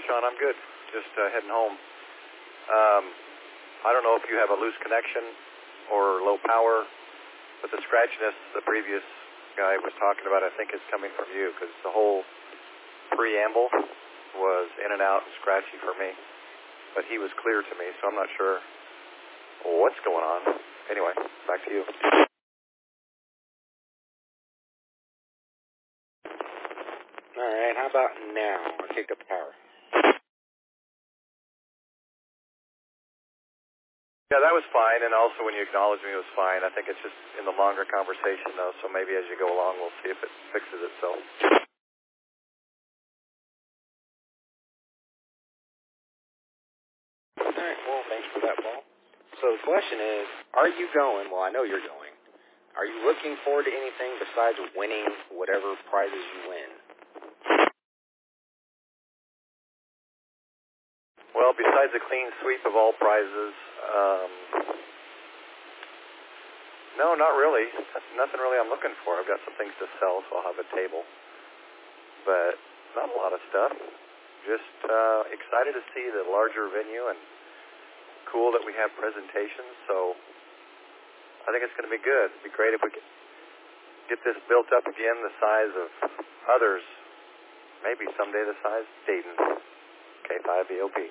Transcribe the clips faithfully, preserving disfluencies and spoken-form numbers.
Sean. I'm good. Just uh, heading home. Um, I don't know if you have a loose connection or low power, but the scratchiness the previous guy was talking about, I think, is coming from you, because the whole preamble was in and out and scratchy for me. But he was clear to me, so I'm not sure what's going on. Anyway, back to you. All right, how about now? I kicked up the power. Yeah, that was fine, and also when you acknowledged me, it was fine. I think it's just in the longer conversation, though, so maybe as you go along, we'll see if it fixes itself. All right, well, thanks for that, Paul. So the question is, are you going, well, I know you're going, are you looking forward to anything besides winning whatever prizes you win? Well, besides a clean sweep of all prizes, um, no, not really. Nothing really I'm looking for. I've got some things to sell, so I'll have a table. But not a lot of stuff. Just uh, excited to see the larger venue, and cool that we have presentations. So I think it's going to be good. It'd be great if we could get this built up again, the size of others. Maybe someday the size of Dayton. K five V O P.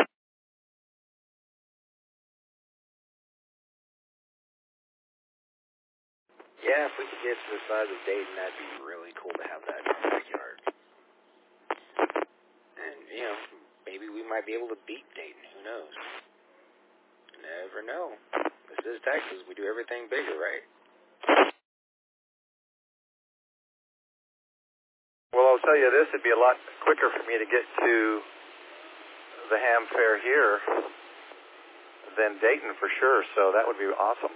Yeah, if we could get to the size of Dayton, that'd be really cool to have that in our backyard. And, you know, maybe we might be able to beat Dayton. Who knows? Never know. This is Texas. We do everything bigger, right? Well, I'll tell you this, it'd be a lot quicker for me to get to the Ham Fair here than Dayton for sure, so that would be awesome.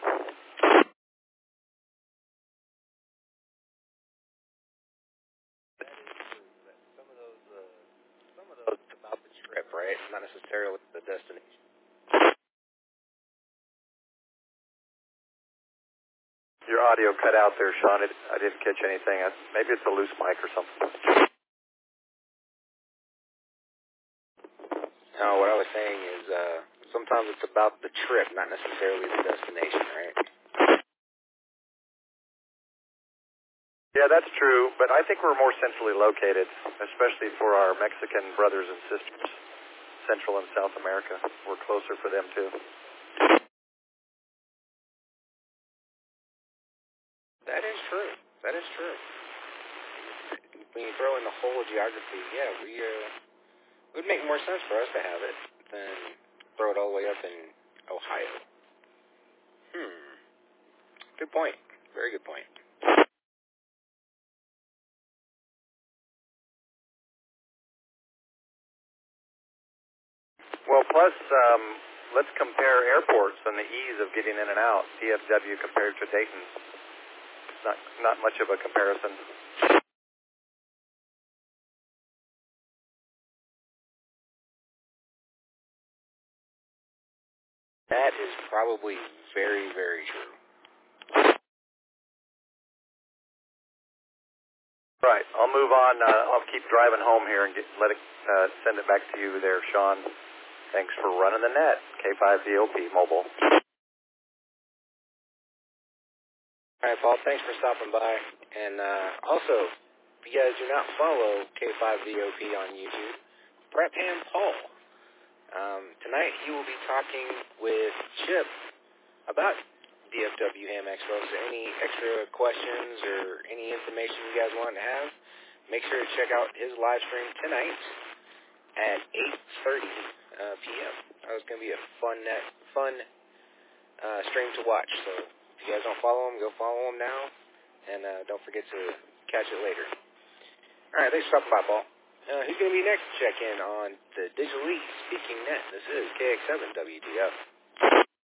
Some of those, uh, some of those about the trip, right? Not necessarily the destination. Your audio cut out there, Sean. It, I didn't catch anything. I, maybe it's a loose mic or something. No, what I was saying is uh, sometimes it's about the trip, not necessarily the destination, right? Yeah, that's true, but I think we're more centrally located, especially for our Mexican brothers and sisters, Central and South America. We're closer for them, too. That is true. That is true. When you throw in the whole geography, yeah, we uh, it would make more sense for us to have it than throw it all the way up in Ohio. Hmm. Good point. Very good point. Well, plus, um, let's compare airports and the ease of getting in and out. D F W compared to Dayton. It's not, not much of a comparison. That is probably very, very true. Right. I'll move on. Uh, I'll keep driving home here and get, let it uh, send it back to you there, Sean. Thanks for running the net. K five V O P Mobile. All right, Paul, thanks for stopping by. And uh, also, if you guys do not follow K five V O P on YouTube, Prep Ham Paul. Um, tonight he will be talking with Chip about D F W Ham Expo. So any extra questions or any information you guys want to have, make sure to check out his live stream tonight at eight thirty uh, p.m. It's going to be a fun, net, fun uh, stream to watch. So if you guys don't follow him, go follow him now. And uh, don't forget to catch it later. All right, thanks for stopping by, Paul. Uh, who's going to be next to check in on the Digitally Speaking Net? This is K X seven W D F.